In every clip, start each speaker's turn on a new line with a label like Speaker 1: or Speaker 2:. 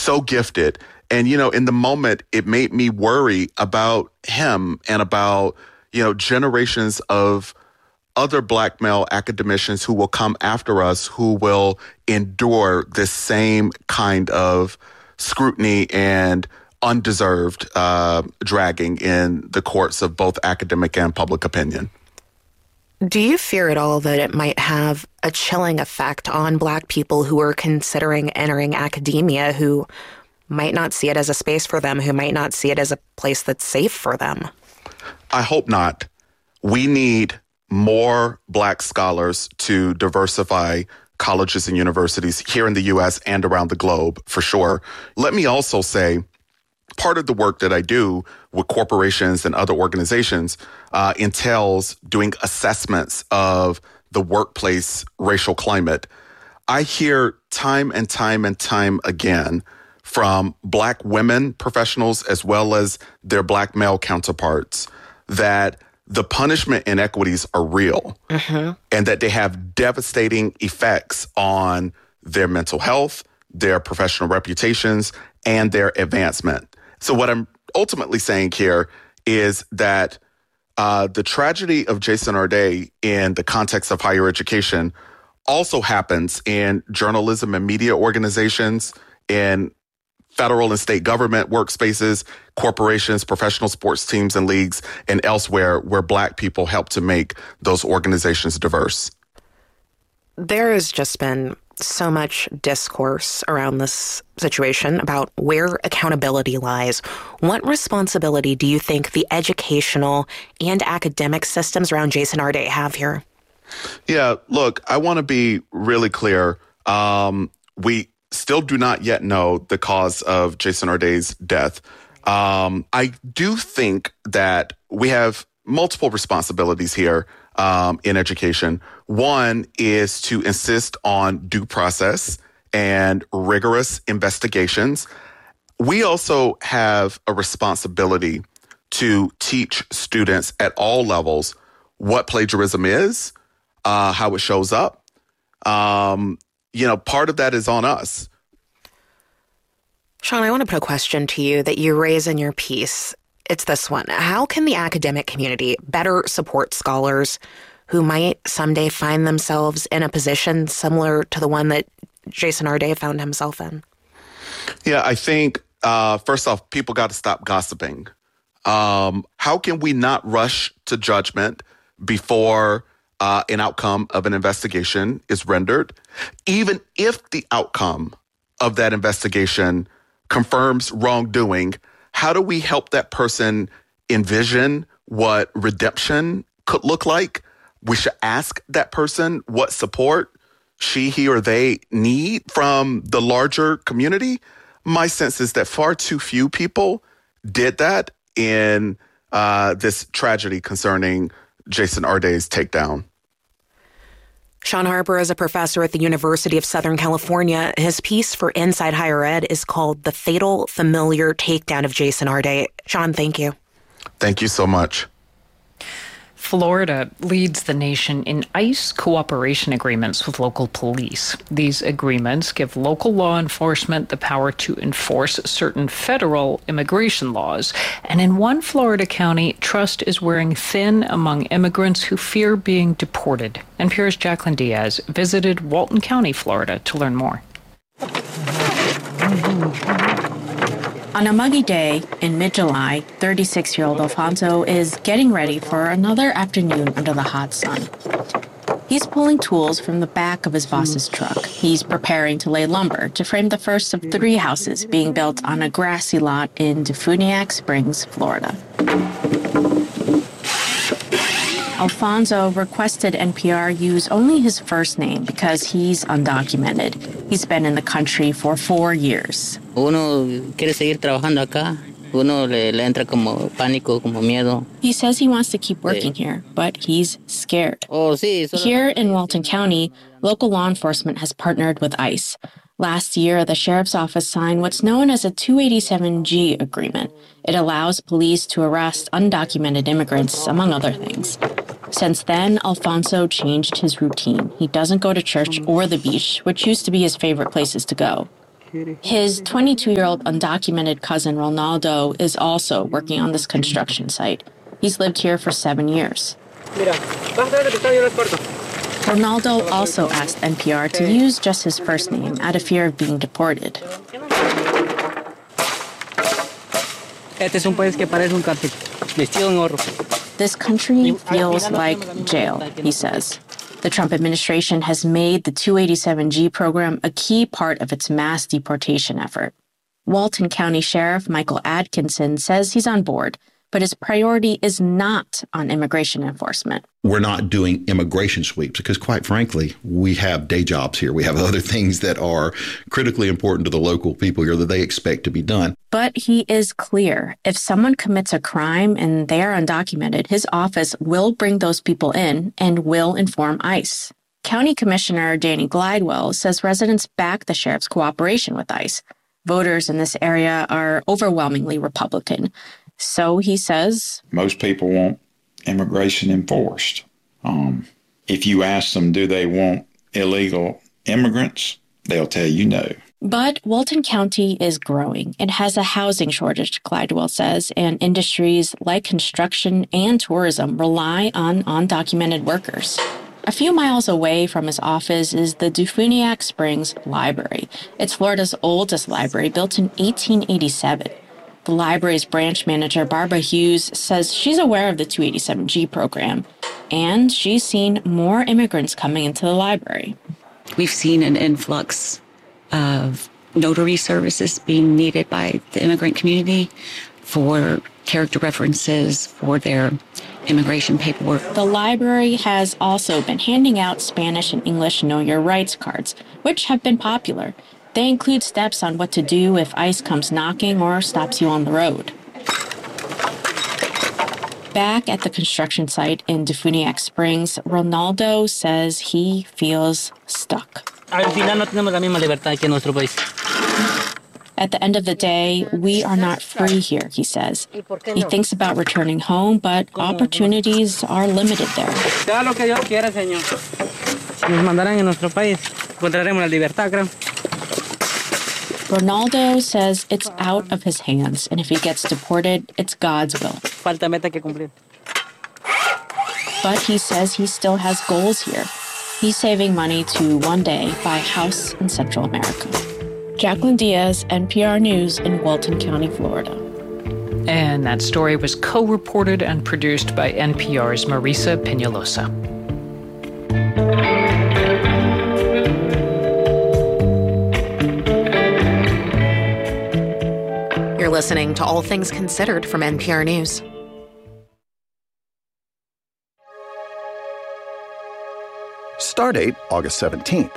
Speaker 1: so gifted. And, in the moment, it made me worry about him and about, generations of other Black male academicians who will come after us, who will endure this same kind of scrutiny and undeserved dragging in the courts of both academic and public opinion.
Speaker 2: Do you fear at all that it might have a chilling effect on Black people who are considering entering academia, who might not see it as a space for them, who might not see it as a place that's safe for them?
Speaker 1: I hope not. We need more Black scholars to diversify colleges and universities here in the U.S. and around the globe, for sure. Let me also say, part of the work that I do with corporations and other organizations entails doing assessments of the workplace racial climate. I hear time and time and time again from Black women professionals as well as their Black male counterparts that the punishment inequities are real and that they have devastating effects on their mental health, their professional reputations, and their advancement. So what I'm ultimately saying here is that the tragedy of Jason Arday in the context of higher education also happens in journalism and media organizations, in federal and state government workspaces, corporations, professional sports teams and leagues, and elsewhere where Black people help to make those organizations diverse.
Speaker 2: There has just been so much discourse around this situation about where accountability lies. What responsibility do you think the educational and academic systems around Jason Arday have here?
Speaker 1: Yeah, look, I want to be really clear. We still do not yet know the cause of Jason Arday's death. I do think that we have multiple responsibilities here in education. One is to insist on due process and rigorous investigations. We also have a responsibility to teach students at all levels what plagiarism is, how it shows up. Part of that is on us.
Speaker 2: Sean, I want to put a question to you that you raise in your piece. It's this one. How can the academic community better support scholars who might someday find themselves in a position similar to the one that Jason Arday found himself in?
Speaker 1: Yeah, I think, first off, people got to stop gossiping. How can we not rush to judgment before an outcome of an investigation is rendered, even if the outcome of that investigation confirms wrongdoing? How do we help that person envision what redemption could look like? We should ask that person what support he, or they need from the larger community. My sense is that far too few people did that in this tragedy concerning Jason Arday's takedown.
Speaker 2: Sean Harper is a professor at the University of Southern California. His piece for Inside Higher Ed is called The Fatal Familiar Takedown of Jason Arday. Sean, thank you.
Speaker 1: Thank you so much.
Speaker 3: Florida leads the nation in ICE cooperation agreements with local police. These agreements give local law enforcement the power to enforce certain federal immigration laws. And in one Florida county, trust is wearing thin among immigrants who fear being deported. NPR's Jacqueline Diaz visited Walton County, Florida, to learn more.
Speaker 4: On a muggy day in mid-July, 36-year-old Alfonso is getting ready for another afternoon under the hot sun. He's pulling tools from the back of his boss's truck. He's preparing to lay lumber to frame the first of 3 houses being built on a grassy lot in Defuniak Springs, Florida. Alfonso requested NPR use only his first name because he's undocumented. He's been in the country for 4 years.
Speaker 5: Uno quiere seguir trabajando acá. Uno le entra como pánico, como miedo.
Speaker 4: He says he wants to keep working here, but he's scared. Here in Walton County, local law enforcement has partnered with ICE. Last year, the sheriff's office signed what's known as a 287G agreement. It allows police to arrest undocumented immigrants, among other things. Since then, Alfonso changed his routine. He doesn't go to church or the beach, which used to be his favorite places to go. His 22-year-old undocumented cousin Ronaldo is also working on this construction site. He's lived here for 7 years. Ronaldo also asked NPR to use just his first name out of fear of being deported. This country feels like jail, he says. The Trump administration has made the 287G program a key part of its mass deportation effort. Walton County Sheriff Michael Atkinson says he's on board, but his priority is not on immigration enforcement.
Speaker 6: We're not doing immigration sweeps because, quite frankly, we have day jobs here. We have other things that are critically important to the local people here that they expect to be done.
Speaker 4: But he is clear. If someone commits a crime and they are undocumented, his office will bring those people in and will inform ICE. County Commissioner Danny Glidewell says residents back the sheriff's cooperation with ICE. Voters in this area are overwhelmingly Republican. So he says,
Speaker 7: most people want immigration enforced. If you ask them, do they want illegal immigrants? They'll tell you no.
Speaker 4: But Walton County is growing. It has a housing shortage, Glidewell says, and industries like construction and tourism rely on undocumented workers. A few miles away from his office is the Dufuniak Springs Library. It's Florida's oldest library, built in 1887. The library's branch manager, Barbara Hughes, says she's aware of the 287G program, and she's seen more immigrants coming into the library.
Speaker 8: We've seen an influx of notary services being needed by the immigrant community for character references for their immigration paperwork.
Speaker 4: The library has also been handing out Spanish and English Know Your Rights cards, which have been popular. They include steps on what to do if ICE comes knocking or stops you on the road. Back at the construction site in Dufuniak Springs, Ronaldo says he feels stuck. At the end of the day, we are not free here, he says. He thinks about returning home, but opportunities are limited there. Ronaldo says it's out of his hands, and if he gets deported, it's God's will. But he says he still has goals here. He's saving money to one day buy a house in Central America. Jacqueline Diaz, NPR News in Walton County, Florida.
Speaker 3: And that story was co-reported and produced by NPR's Marisa Peñalosa.
Speaker 2: You're listening to All Things Considered from NPR News.
Speaker 9: Stardate August 17th.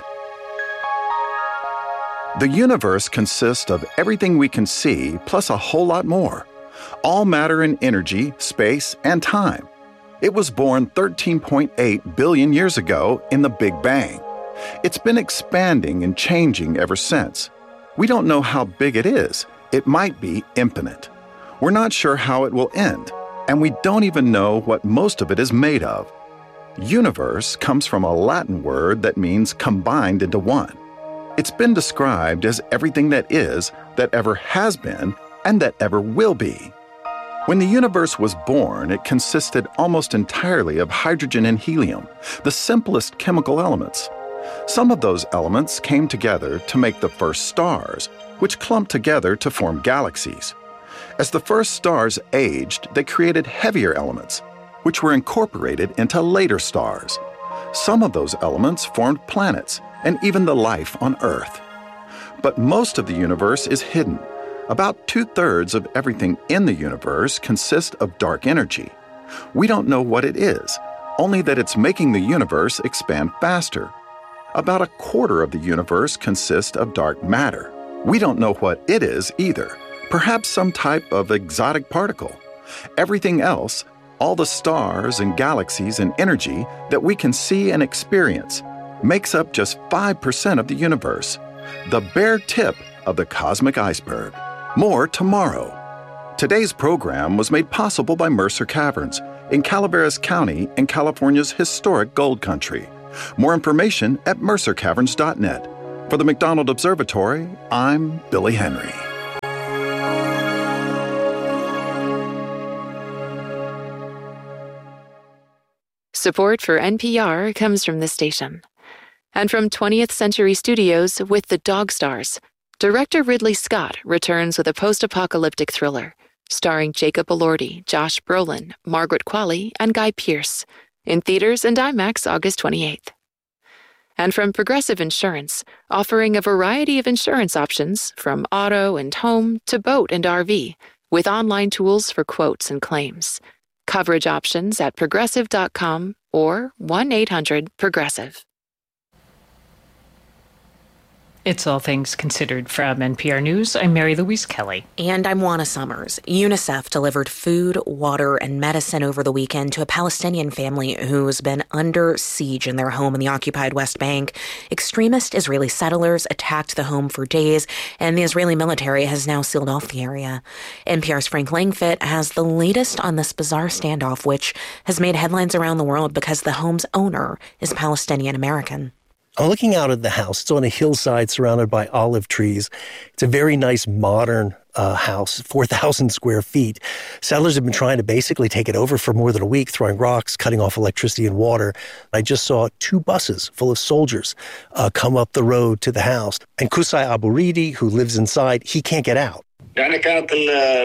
Speaker 9: The universe consists of everything we can see, plus a whole lot more. All matter and energy, space, and time. It was born 13.8 billion years ago in the Big Bang. It's been expanding and changing ever since. We don't know how big it is. It might be infinite. We're not sure how it will end, and we don't even know what most of it is made of. Universe comes from a Latin word that means combined into one. It's been described as everything that is, that ever has been, and that ever will be. When the universe was born, it consisted almost entirely of hydrogen and helium, the simplest chemical elements. Some of those elements came together to make the first stars, which clumped together to form galaxies. As the first stars aged, they created heavier elements, which were incorporated into later stars. Some of those elements formed planets, and even the life on Earth. But most of the universe is hidden. About 2/3 of everything in the universe consists of dark energy. We don't know what it is, only that it's making the universe expand faster. About 1/4 of the universe consists of dark matter. We don't know what it is either, perhaps some type of exotic particle. Everything else, all the stars and galaxies and energy that we can see and experience, makes up just 5% of the universe, the bare tip of the cosmic iceberg. More tomorrow. Today's program was made possible by Mercer Caverns in Calaveras County in California's historic gold country. More information at mercercaverns.net. For the McDonald Observatory, I'm Billy Henry.
Speaker 10: Support for NPR comes from this station. And from 20th Century Studios with The Dog Stars, director Ridley Scott returns with a post-apocalyptic thriller starring Jacob Elordi, Josh Brolin, Margaret Qualley, and Guy Pearce, in theaters and IMAX August 28th. And from Progressive Insurance, offering a variety of insurance options from auto and home to boat and RV, with online tools for quotes and claims. Coverage options at progressive.com or 1-800-PROGRESSIVE.
Speaker 3: It's All Things Considered from NPR News. I'm Mary Louise Kelly.
Speaker 2: And I'm Juana Summers. UNICEF delivered food, water, and medicine over the weekend to a Palestinian family who's been under siege in their home in the occupied West Bank. Extremist Israeli settlers attacked the home for days, and the Israeli military has now sealed off the area. NPR's Frank Langfitt has the latest on this bizarre standoff, which has made headlines around the world because the home's owner is Palestinian-American.
Speaker 11: I'm looking out at the house. It's on a hillside surrounded by olive trees. It's a very nice modern house, 4,000 square feet. Settlers have been trying to basically take it over for more than a week, throwing rocks, cutting off electricity and water. I just saw 2 buses full of soldiers come up the road to the house. And Kusai Aburidi, who lives inside, he can't get out.
Speaker 12: The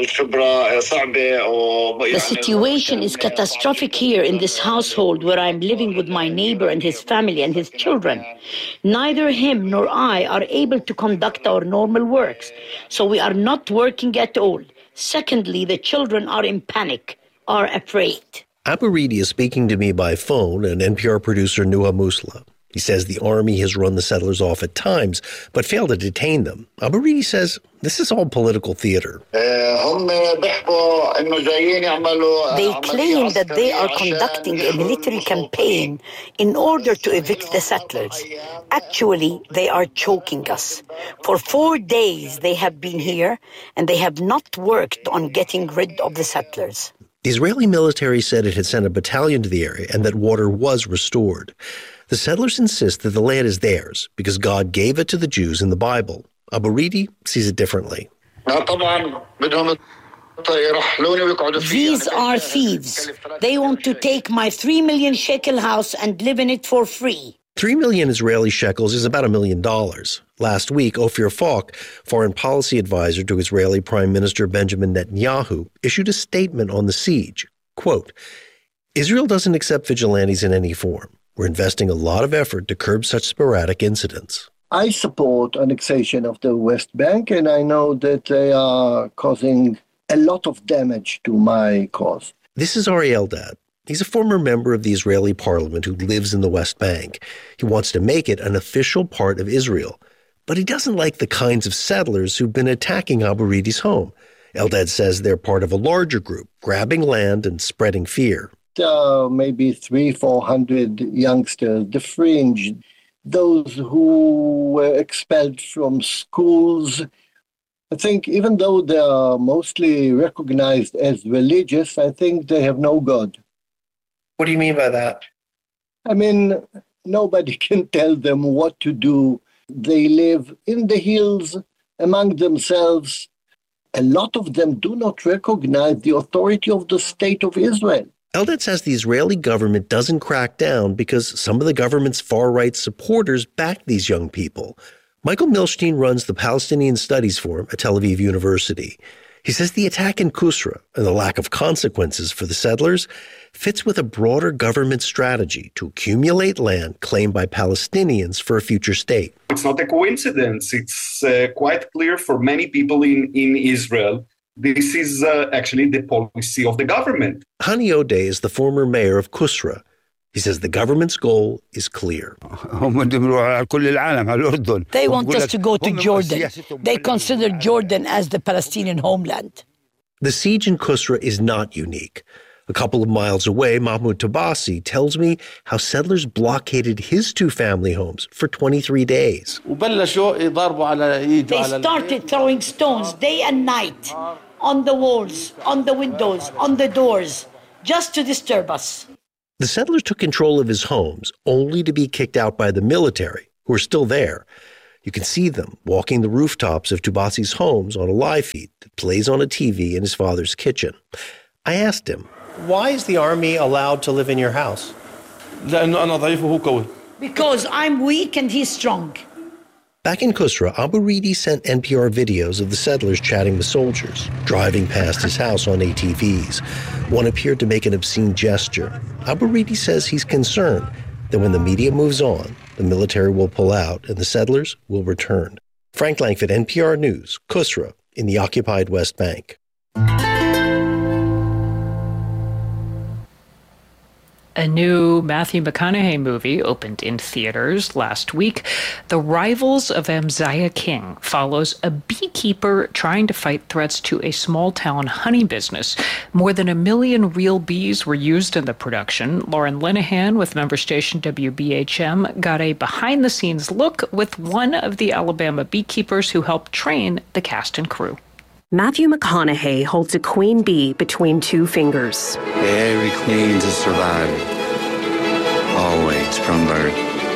Speaker 12: situation is catastrophic here in this household where I'm living with my neighbor and his family and his children. Neither him nor I are able to conduct our normal works, so we are not working at all. Secondly, the children are in panic, are afraid.
Speaker 11: Aburidi is speaking to me by phone, and NPR producer Nuha Musla. He says the army has run the settlers off at times, but failed to detain them. Aburidi says this is all political theater.
Speaker 12: They claim that they are conducting a military campaign in order to evict the settlers. Actually, they are choking us. For 4 days they have been here, and they have not worked on getting rid of the settlers.
Speaker 11: The Israeli military said it had sent a battalion to the area and that water was restored. The settlers insist that the land is theirs because God gave it to the Jews in the Bible. Aburidi sees it differently.
Speaker 12: These are thieves. They want to take my 3 million shekel house and live in it for free.
Speaker 11: 3 million Israeli shekels is about $1 million. Last week, Ophir Falk, foreign policy advisor to Israeli Prime Minister Benjamin Netanyahu, issued a statement on the siege. Quote, Israel doesn't accept vigilantes in any form. We're investing a lot of effort to curb such sporadic incidents.
Speaker 13: I support annexation of the West Bank, and I know that they are causing a lot of damage to my cause.
Speaker 11: This is Ari Eldad. He's a former member of the Israeli parliament who lives in the West Bank. He wants to make it an official part of Israel. But he doesn't like the kinds of settlers who've been attacking Aburidi's home. Eldad says they're part of a larger group, grabbing land and spreading fear.
Speaker 13: Maybe 300-400 youngsters, the fringe, those who were expelled from schools. I think even though they are mostly recognized as religious, I think they have no God.
Speaker 14: What do you mean by that?
Speaker 13: I mean, nobody can tell them what to do. They live in the hills among themselves. A lot of them do not recognize the authority of the state of Israel.
Speaker 11: Eldad says the Israeli government doesn't crack down because some of the government's far-right supporters back these young people. Michael Milstein runs the Palestinian Studies Forum at Tel Aviv University. He says the attack in Kusra and the lack of consequences for the settlers fits with a broader government strategy to accumulate land claimed by Palestinians for a future state.
Speaker 15: It's not a coincidence. It's quite clear for many people in Israel. This is actually the policy of the government.
Speaker 11: Hani Odeh is the former mayor of Kusra. He says the government's goal is clear.
Speaker 16: They
Speaker 12: want us to go to Jordan. They consider Jordan as the Palestinian homeland.
Speaker 11: The siege in Kusra is not unique. A couple of miles away, Mahmoud Tabasi tells me how settlers blockaded his 2 family homes for 23 days.
Speaker 12: They started throwing stones day and night on the walls, on the windows, on the doors, just to disturb us.
Speaker 11: The settlers took control of his homes only to be kicked out by the military, who are still there. You can see them walking the rooftops of Tubasi's homes on a live feed that plays on a TV in his father's kitchen. I asked him, why is the army allowed to live in your house?
Speaker 12: Because I'm weak and he's strong.
Speaker 11: Back in Kusra, Abu Ridi sent NPR videos of the settlers chatting with soldiers, driving past his house on ATVs. One appeared to make an obscene gesture. Abu Ridi says he's concerned that when the media moves on, the military will pull out and the settlers will return. Frank Langford, NPR News, Kusra, in the occupied West Bank.
Speaker 3: A new Matthew McConaughey movie opened in theaters last week. The Rivals of Amziah King follows a beekeeper trying to fight threats to a small-town honey business. More than 1 million real bees were used in the production. Lauren Linehan with member station WBHM got a behind-the-scenes look with one of the Alabama beekeepers who helped train the cast and crew.
Speaker 16: Matthew McConaughey holds a queen bee between two fingers.
Speaker 17: Every queen's a survivor. Always from birth.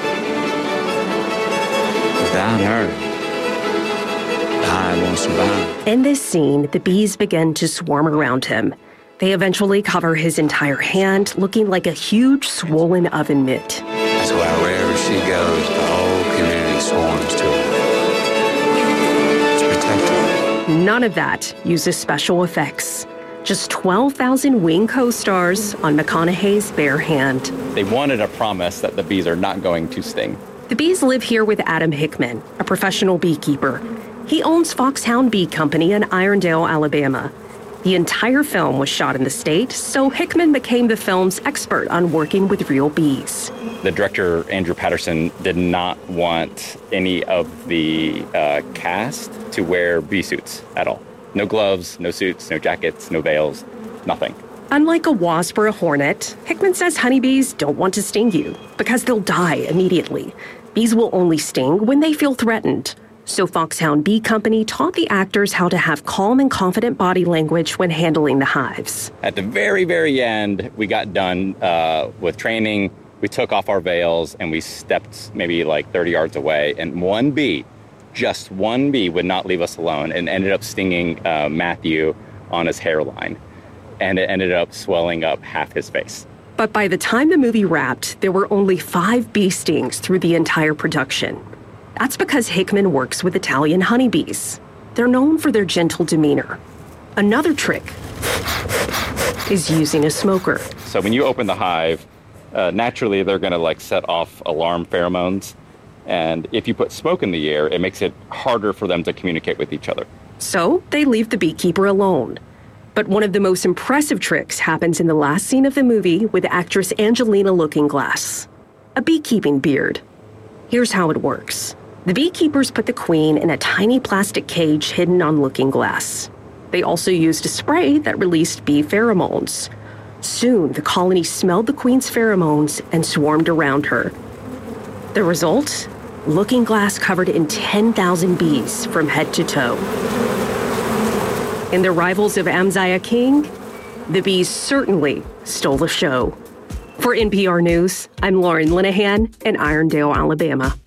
Speaker 17: Without her, the hive won't survive.
Speaker 16: In this scene, the bees begin to swarm around him. They eventually cover his entire hand, looking like a huge swollen oven mitt.
Speaker 17: That's why wherever she goes, the whole community swarms to her.
Speaker 16: None of that uses special effects. Just 12,000 wing co-stars on McConaughey's bare hand.
Speaker 18: They wanted a promise that the bees are not going to sting.
Speaker 16: The bees live here with Adam Hickman, a professional beekeeper. He owns Foxhound Bee Company in Irondale, Alabama. The entire film was shot in the state, so Hickman became the film's expert on working with real bees.
Speaker 18: The director, Andrew Patterson, did not want any of the cast to wear bee suits at all. No gloves, no suits, no jackets, no veils, nothing.
Speaker 16: Unlike a wasp or a hornet, Hickman says honeybees don't want to sting you because they'll die immediately. Bees will only sting when they feel threatened. So Foxhound Bee Company taught the actors how to have calm and confident body language when handling the hives.
Speaker 18: At the very, very end, we got done with training. We took off our veils and we stepped maybe like 30 yards away. And one bee, just one bee, would not leave us alone and ended up stinging Matthew on his hairline. And it ended up swelling up half his face.
Speaker 16: But by the time the movie wrapped, there were only 5 bee stings through the entire production. That's because Hickman works with Italian honeybees. They're known for their gentle demeanor. Another trick is using a smoker.
Speaker 18: So when you open the hive, naturally they're going to set off alarm pheromones. And if you put smoke in the air, it makes it harder for them to communicate with each other.
Speaker 16: So they leave the beekeeper alone. But one of the most impressive tricks happens in the last scene of the movie with actress Angelina Lookingglass. A beekeeping beard. Here's how it works. The beekeepers put the queen in a tiny plastic cage hidden on Lookingglass. They also used a spray that released bee pheromones. Soon, the colony smelled the queen's pheromones and swarmed around her. The result? Lookingglass covered in 10,000 bees from head to toe. In The Rivals of Amziah King, the bees certainly stole the show. For NPR News, I'm Lauren Linehan in Irondale, Alabama.